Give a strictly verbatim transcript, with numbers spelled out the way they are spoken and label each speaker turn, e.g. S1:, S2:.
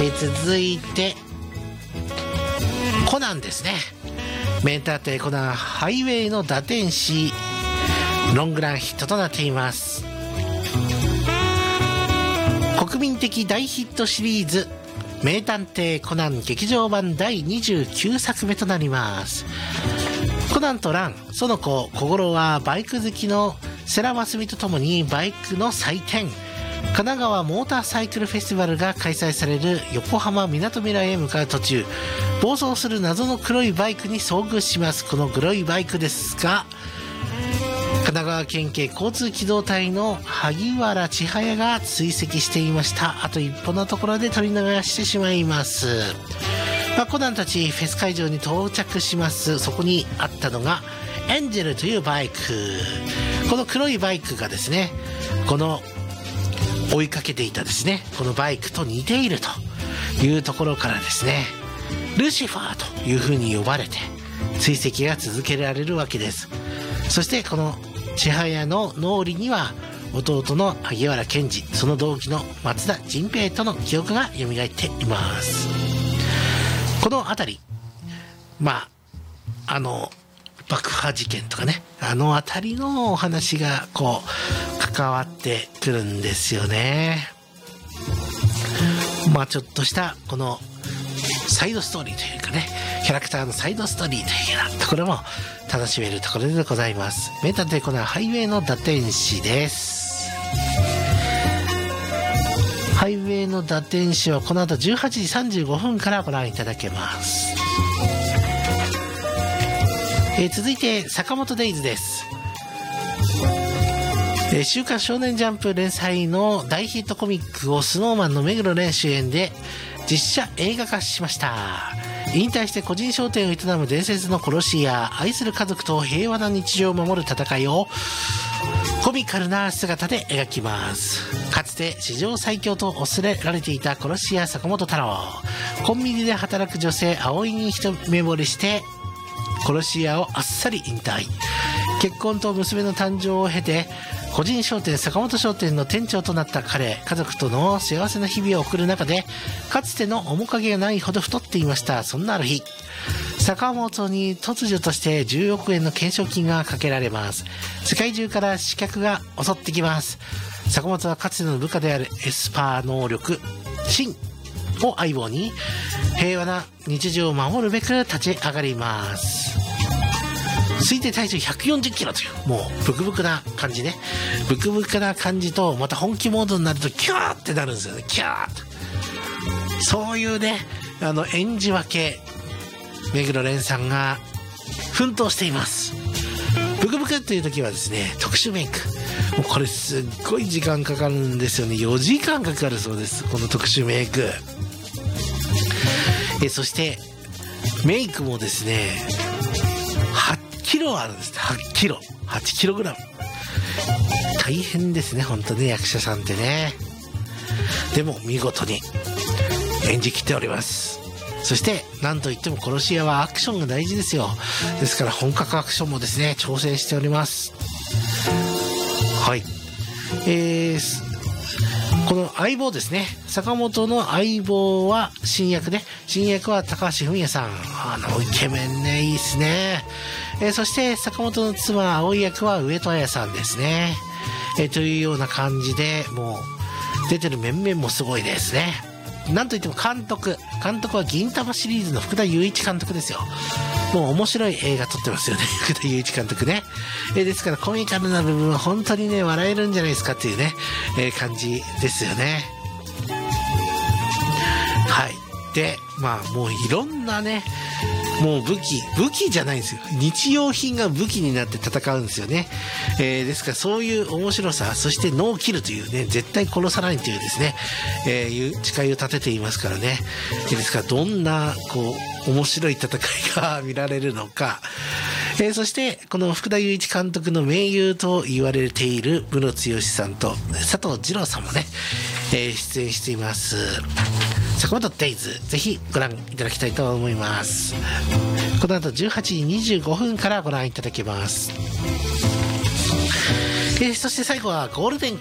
S1: えー、続いてコナンですね。名探偵コナンハイウェイの打天使、ロングランヒットとなっています。国民的大ヒットシリーズ名探偵コナン劇場版だいにじゅうきゅうさくめとなります。コナンとラン、その子小五郎はバイク好きの世良真澄とともにバイクの祭典神奈川モーターサイクルフェスティバルが開催される横浜みなとみらいへ向かう途中、暴走する謎の黒いバイクに遭遇します。この黒いバイクですが、神奈川県警交通機動隊の萩原千早が追跡していました。あと一歩のところで取り逃してしまいます。まあ、コナンたちフェス会場に到着します。そこにあったのがエンジェルというバイク。この黒いバイクがですね、この追いかけていたですね、このバイクと似ているというところからですね、ルシファーというふうに呼ばれて追跡が続けられるわけです。そしてこの千早の脳裏には弟の萩原健二、その同期の松田迅平との記憶が蘇っています。この辺り、まああの爆破事件とかね、あの辺りのお話がこう関わってくるんですよね。まあちょっとしたこのサイドストーリーというかね、キャラクターのサイドストーリーというようなところも楽しめるところでございます。名探偵コナンハイウェイの打天使です。ハイウェイの打天使はこの後じゅうはちじさんじゅうごふんからご覧いただけます。えー、続いて坂本デイズです。えー、週刊少年ジャンプ連載の大ヒットコミックをスノーマンの目黒蓮主演で実写映画化しました。引退して個人商店を営む伝説の殺し屋、愛する家族と平和な日常を守る戦いをコミカルな姿で描きます。かつて史上最強と恐れられていた殺し屋坂本太郎、コンビニで働く女性葵に一目惚れして殺し屋をあっさり引退。結婚と娘の誕生を経て個人商店坂本商店の店長となった彼、家族との幸せな日々を送る中でかつての面影がないほど太っていました。そんなある日、坂本に突如としてじゅうおくえんの懸賞金がかけられます。世界中から刺客が襲ってきます。坂本はかつての部下であるエスパー能力シンを相棒に平和な日常を守るべく立ち上がります。推定体重ひゃくよんじゅっキロというもうブクブクな感じね、ブクブクな感じと、また本気モードになるとキューってなるんですよね。キューッとそういうね、あの演じ分け目黒蓮さんが奮闘しています。ブクブクっていう時はですね、特殊メイク、もうこれすっごい時間かかるんですよね。よじかんかかるそうです、この特殊メイク。えそしてメイクもですねはちキロあるんです。はちキロはちキログラム大変ですね、本当ね、役者さんってね。でも見事に演じきっております。そしてなんといっても殺し屋はアクションが大事ですよ。ですから本格アクションもですね挑戦しております。はい、えーこの相棒ですね、坂本の相棒は新役で、新役は高橋文哉さん、あのイケメンね、いいですね。えー、そして坂本の妻葵役は上戸彩さんですね。えー、というような感じで、もう出てる面々もすごいですね。なんといっても監督監督は銀魂シリーズの福田雄一監督ですよ。もう面白い映画撮ってますよね、福田雄一監督ね。えー、ですからコミカルな部分は本当にね笑えるんじゃないですかっていうね、えー、感じですよね。はい。でまあもういろんなね、もう武器武器じゃないんですよ、日用品が武器になって戦うんですよね。えー、ですからそういう面白さ、そしてノーキルというね、絶対殺さないというですね、えー、誓いを立てていますからね。ですからどんなこう面白い戦いが見られるのか。えー、そしてこの福田雄一監督の盟友と言われているムロツヨシさんと佐藤二朗さんもね、えー、出演しています坂本デイズ、ぜひご覧いただきたいと思います。この後じゅうはちじにじゅうごふんからご覧いただけます。えー、そして最後はゴールデン